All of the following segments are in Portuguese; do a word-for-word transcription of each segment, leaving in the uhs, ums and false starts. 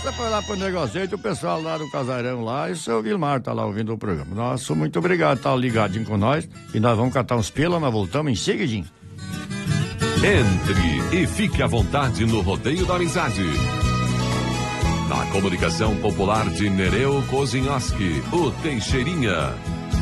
você foi lá pro negociante, o pessoal lá do casarão lá, e o seu Vilmar tá lá ouvindo o programa. Nossa, muito obrigado, tá ligadinho com nós. E nós vamos catar uns pila, nós voltamos em seguidinho. Entre e fique à vontade no Rodeio da Amizade. Na comunicação popular de Nereu Kozinhoski, o Teixeirinha.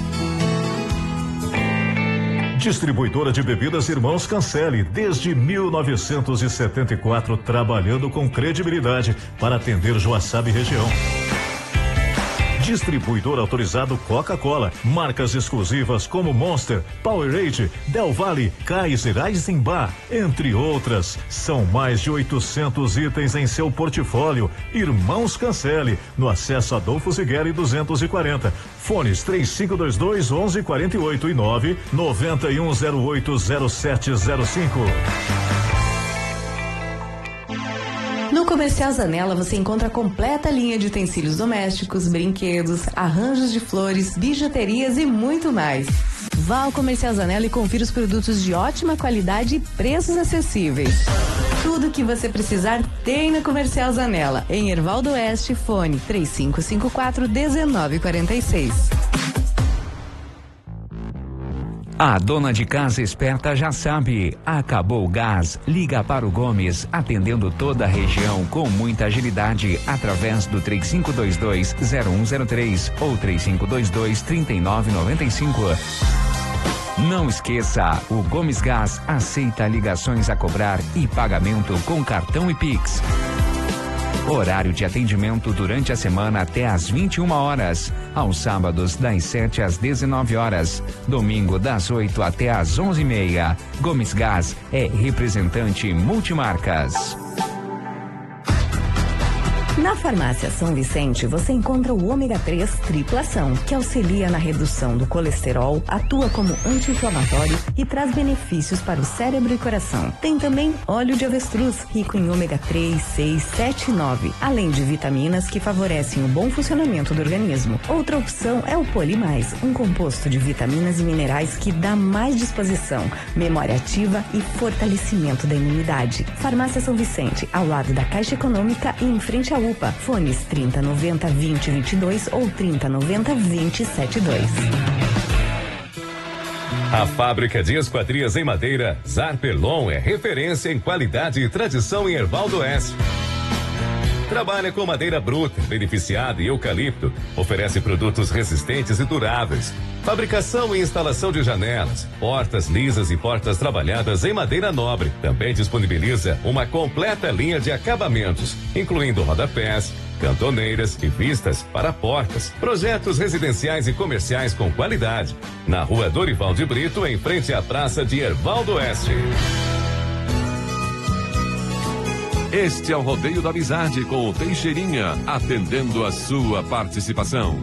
Distribuidora de bebidas Irmãos Cancele, desde mil novecentos e setenta e quatro, trabalhando com credibilidade para atender Joaçaba e região. Distribuidor autorizado Coca-Cola, marcas exclusivas como Monster, Powerade, Del Valle, Kaiser, Eisenbach, entre outras. São mais de oitocentos itens em seu portfólio. Irmãos Cancele, no acesso Adolfo Zigueri duzentos e quarenta. Fones três cinco dois dois, onze quarenta e oito e nove nove um zero oito zero sete zero cinco. No Comercial Zanella você encontra a completa linha de utensílios domésticos, brinquedos, arranjos de flores, bijuterias e muito mais. Vá ao Comercial Zanella e confira os produtos de ótima qualidade e preços acessíveis. Tudo o que você precisar tem no Comercial Zanella. Em Hervaldo Oeste, fone três cinco cinco quatro, um nove quatro seis. A dona de casa esperta já sabe, acabou o gás, liga para o Gomes, atendendo toda a região com muita agilidade, através do três cinco dois dois, zero um zero três ou três cinco dois dois, três nove nove cinco. Não esqueça, o Gomes Gás aceita ligações a cobrar e pagamento com cartão e Pix. Horário de atendimento durante a semana até às vinte e uma horas. Aos sábados, das sete às dezenove horas. Domingo, das oito até às onze e meia. Gomes Gás é representante multimarcas. Na Farmácia São Vicente, você encontra o ômega três triplação, que auxilia na redução do colesterol, atua como anti-inflamatório e traz benefícios para o cérebro e coração. Tem também óleo de avestruz, rico em ômega três, seis, sete e nove, além de vitaminas que favorecem o bom funcionamento do organismo. Outra opção é o Polimais, um composto de vitaminas e minerais que dá mais disposição, memória ativa e fortalecimento da imunidade. Farmácia São Vicente, ao lado da Caixa Econômica e em frente à U P A. Fones trinta noventa, vinte, vinte e dois ou trinta noventa, vinte, setenta e dois. A fábrica de esquadrias em madeira Zarpelon é referência em qualidade e tradição em Hervaldo Oeste. Trabalha com madeira bruta, beneficiada e eucalipto. Oferece produtos resistentes e duráveis. Fabricação e instalação de janelas, portas lisas e portas trabalhadas em madeira nobre. Também disponibiliza uma completa linha de acabamentos, incluindo rodapés, cantoneiras e vistas para portas. Projetos residenciais e comerciais com qualidade. Na rua Dorival de Brito, em frente à praça de Hervaldo Oeste. Este é o Rodeio da Amizade com o Teixeirinha, atendendo a sua participação.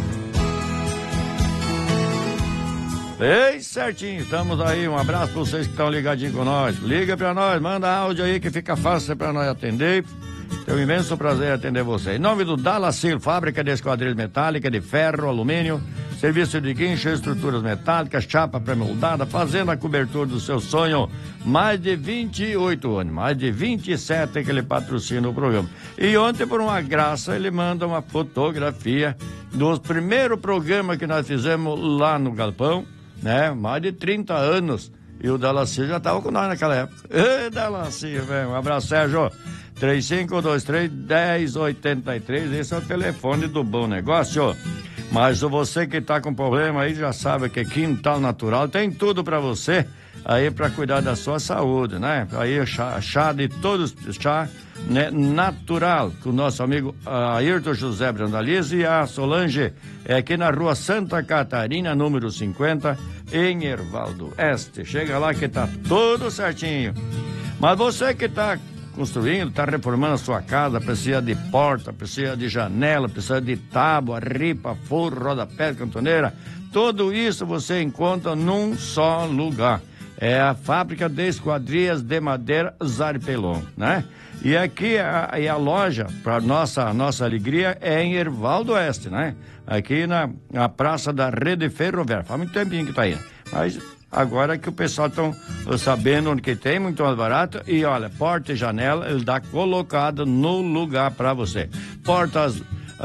Ei, certinho, estamos aí, um abraço para vocês que estão ligadinhos com nós. Liga para nós, manda áudio aí que fica fácil para nós atender. Tem um imenso prazer atender você. Em nome do Dalacil, fábrica de esquadrilha metálica de ferro, alumínio, serviço de guincho, estruturas metálicas, chapa pré-moldada, fazendo a cobertura do seu sonho. Mais de vinte e oito anos, mais de vinte e sete que ele patrocina o programa. E ontem, por uma graça, ele manda uma fotografia dos primeiros programas que nós fizemos lá no Galpão, né? Mais de trinta anos. E o Dalacil já estava com nós naquela época. Ê, Dalacil, velho. Um abraço, Sérgio. três cinco dois três, um zero oito três, esse é o telefone do Bom Negócio. Mas você que tá com problema aí já sabe que Quintal Natural tem tudo para você aí para cuidar da sua saúde, né? Aí chá, chá de todos, chá, né, natural, com o nosso amigo Ayrton José Brandalize e a Solange, é aqui na rua Santa Catarina, número cinquenta, em Hervaldo Oeste. Chega lá que tá tudo certinho. Mas você que tá construindo, está reformando a sua casa, precisa de porta, precisa de janela, precisa de tábua, ripa, forro, rodapé, cantoneira, tudo isso você encontra num só lugar. É a fábrica de esquadrias de madeira Zarpelon, né? E aqui a, e a loja, para nossa nossa alegria, é em Hervaldo Oeste, né? Aqui na, na praça da Rede Ferroviária. Faz muito tempinho que tá aí, mas Agora que o pessoal estão sabendo onde que tem, muito mais barato. E olha, porta e janela, ele dá colocado no lugar para você. Portas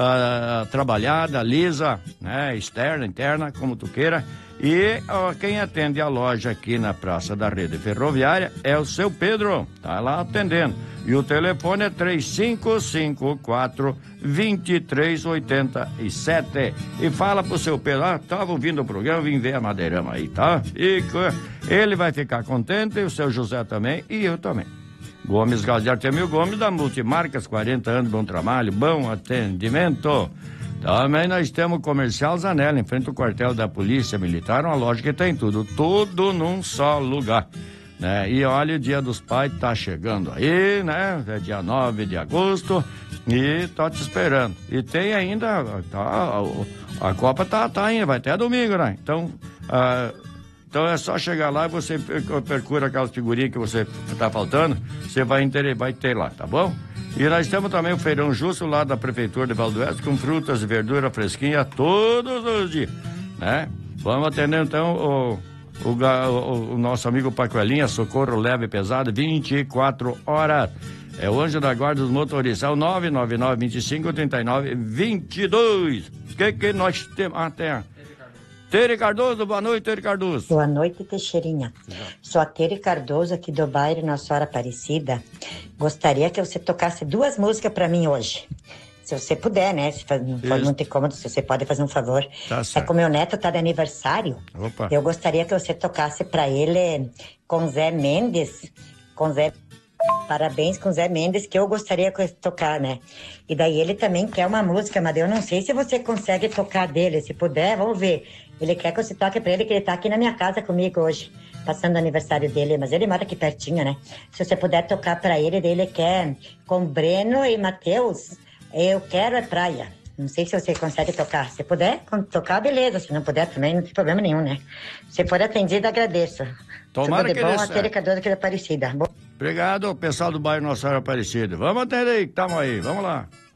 uh, trabalhada, lisa, né? Externa, interna, como tu queira. E ó, quem atende a loja aqui na Praça da Rede Ferroviária é o seu Pedro, tá lá atendendo. E o telefone é três cinco cinco quatro, dois três oito sete. E fala pro seu Pedro, ah, tava ouvindo o programa, vim ver a Madeirama aí, tá? E ele vai ficar contente, e o seu José também, e eu também. Gomes Gás de Artemio Gomes, da Multimarcas, quarenta anos, bom trabalho, bom atendimento. Também nós temos o Comercial Zanella, em frente ao quartel da Polícia Militar, uma loja que tem tudo, tudo num só lugar, né? E olha, o Dia dos Pais tá chegando aí, né? É dia nove de agosto e tá te esperando. E tem ainda, tá, a, a Copa tá, tá ainda, vai até domingo, né? Então, ah, então é só chegar lá e você percura aquelas figurinhas que você tá faltando, você vai, ter, vai ter lá, tá bom? E nós temos também o Feirão Justo lá da Prefeitura de Valdoeste, com frutas e verdura fresquinha todos os dias, né? Vamos atender então o, o, o, o nosso amigo Pacoelinha, socorro leve e pesado, vinte e quatro horas. É o anjo da guarda dos motoristas, é o nove nove nove, vinte e cinco, trinta e nove, vinte e dois. O que que nós temos? Ah, tem... Tere Cardoso, boa noite, Tere Cardoso. Boa noite, Teixeirinha. Sou a Tere Cardoso, aqui do bairro Nossa Senhora Aparecida. Gostaria que você tocasse duas músicas pra mim hoje. Se você puder, né? Se faz, não for muito incômodo, se você pode fazer um favor. Tá certo. É que o meu neto tá de aniversário. Opa. Eu gostaria que você tocasse pra ele com Zé Mendes, com Zé... Parabéns com Zé Mendes, que eu gostaria de tocar, né? E daí ele também quer uma música, mas eu não sei se você consegue tocar dele. Se puder, vamos ver. Ele quer que você toque pra ele, que ele tá aqui na minha casa comigo hoje, passando o aniversário dele, mas ele mora aqui pertinho, né? Se você puder tocar pra ele, daí ele quer com Breno e Matheus, Eu Quero é Praia. Não sei se você consegue tocar. Se puder tocar, beleza. Se não puder, também não tem problema nenhum, né? Se for atendido, agradeço. Tomara Tudo de que bom, dê a Tere Cardoso aqui da Aparecida. Obrigado, pessoal do bairro Nossa Senhora Aparecida. Vamos atender aí, que estamos aí. Vamos lá.